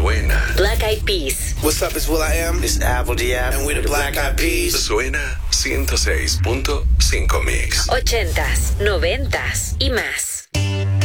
Suena. Black Eyed Peas. What's up, it's Will.i.am. It's Apple D.F. And we're the Black Eyed Peas. Suena 106.5 Mix. 80s, 90s y más.